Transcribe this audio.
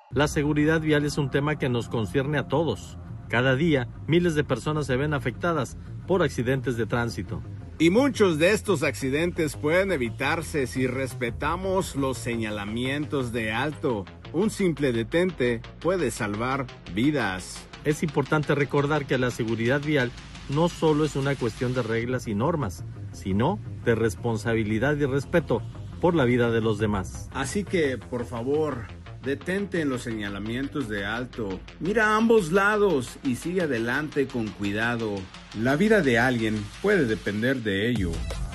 La seguridad vial es un tema que nos concierne a todos. Cada día, miles de personas se ven afectadas por accidentes de tránsito. Y muchos de estos accidentes pueden evitarse si respetamos los señalamientos de alto. Un simple detente puede salvar vidas. Es importante recordar que la seguridad vial no solo es una cuestión de reglas y normas, sino de responsabilidad y respeto por la vida de los demás. Así que, por favor, detente en los señalamientos de alto, mira a ambos lados y sigue adelante con cuidado. La vida de alguien puede depender de ello.